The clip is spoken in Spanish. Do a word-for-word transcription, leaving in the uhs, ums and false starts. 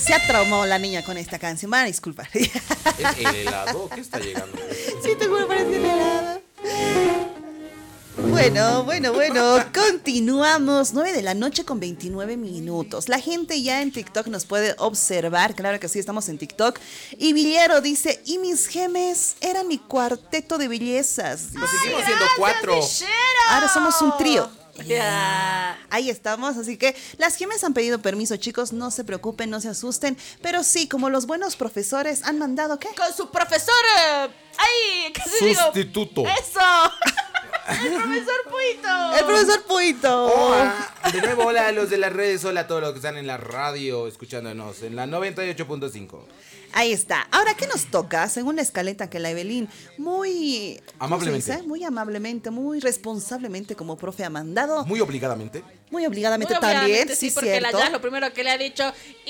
Se ha traumado la niña con esta canción. Van a disculpar. Es el helado que está llegando. Sí, te juro, parece el helado. Bueno, bueno, bueno, continuamos. nueve de la noche con veintinueve minutos. La gente ya en TikTok nos puede observar. Claro que sí, estamos en TikTok. Y Villero dice, y mis gemes eran mi cuarteto de bellezas. Pues seguimos siendo cuatro. Ahora somos un trío. Ya. Ahí estamos, así que las gemes han pedido permiso, chicos, no se preocupen, no se asusten, pero sí, como los buenos profesores han mandado, ¿qué? Con su profesor. eh, ¡Ay! ¿Qué se digo? Sustituto. ¡Eso! ¡El profesor Puito! El profesor Puito. Hola. De nuevo, hola a los de las redes, hola a todos los que están en la radio escuchándonos en la noventa y ocho punto cinco. Ahí está. Ahora, ¿qué nos toca? Según la escaleta que la Evelyn, muy... ¿cómo Amablemente. se dice? Muy amablemente, muy responsablemente como profe ha mandado. Muy obligadamente. Muy obligadamente Muy también, obviamente, sí, sí, porque cierto. la Jazz lo primero que le ha dicho,